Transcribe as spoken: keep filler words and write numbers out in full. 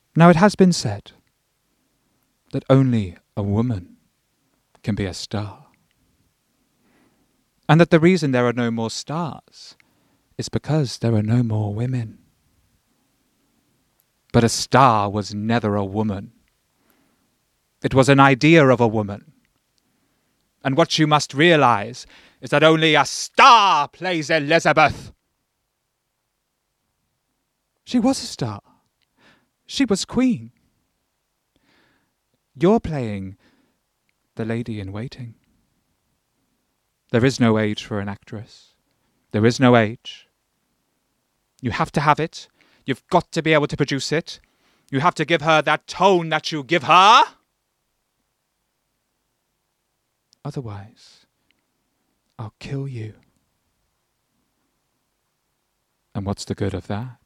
Now it has been said that only a woman can be a star. And that the reason there are no more stars is because there are no more women. But a star was never a woman. It was an idea of a woman. And what you must realize is that only a star plays Elizabeth. She was a star. She was queen. You're playing the lady in waiting. There is no age for an actress. There is no age. You have to have it. You've got to be able to produce it. You have to give her that tone that you give her. Otherwise, I'll kill you. And what's the good of that?